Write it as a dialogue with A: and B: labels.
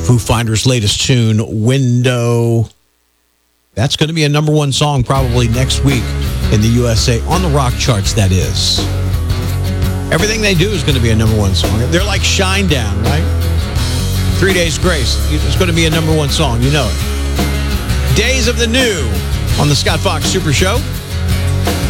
A: Foo Fighters' latest tune, Window. That's going to be a number one song probably next week in the USA, on the rock charts, that is. Everything they do is going to be a number one song. They're like Shinedown, right? 3 Days Grace. It's going to be a number one song. You know it. Days of the New on the Scott Fox Super Show.